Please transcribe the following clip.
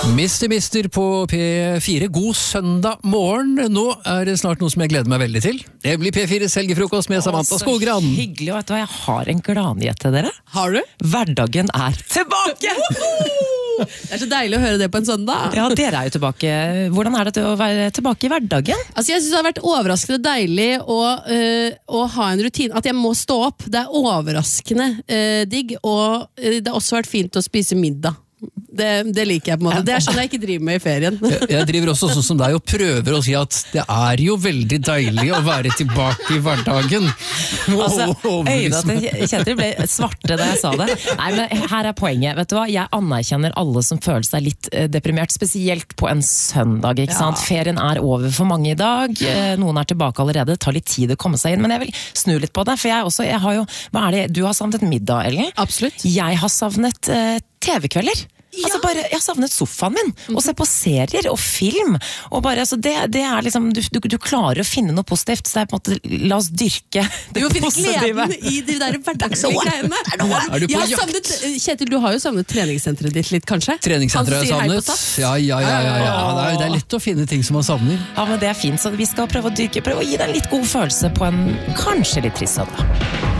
Mister på P4. God søndag morgen. Nå det snart noe som jeg gleder meg veldig til. Det blir P4's helgefrokost med Samantha Skogran. Så hyggelig, og vet du hva, jeg har en gladnyhet til dere. Har du? Hverdagen tilbake! Det så deilig å høre det på en søndag. Ja, dere jo tilbake. Hvordan det å være tilbake i hverdagen? Altså, jeg synes det har vært overraskende deilig å ha en rutine. At jeg må stå opp. Det overraskende digg, og det har også vært fint å spise middag. Det liker jeg på en måte. Det sånn jeg ikke driver med i ferien. Jeg driver også sånn som deg og prøver å si at det jo veldig deilig å være tilbake i hverdagen. Altså, øynene til Kjetil ble svarte da jeg sa det. Nei, men her poenget. Vet du hva? Jeg anerkjenner alle som føler seg litt deprimert, spesielt på en søndag, ikke sant? Ferien over for mange i dag. Noen tilbake allerede. Det tar litt tid å komme seg inn, men jeg vil snu litt på det. For jeg har jo, hva det? Du har savnet middag, Ellen? Absolutt. Jeg har savnet TV-kvelder. Ja. Altså bare, jeg har savnet sofaen min, og se på serier og film, og bare, altså det liksom, du klarer å finne noe positivt, så det på en måte, la oss dyrke det positive. Du finner gleden i de der hverdagslige greiene. Du på jakt? Kjetil, du har jo savnet treningssenteret ditt litt, kanskje? Treningssenteret har jeg savnet. Ja. Det lett å finne ting som man savner. Ja, men det fint, så vi skal prøve å gi deg en litt god følelse på en kanskje litt trist søndag.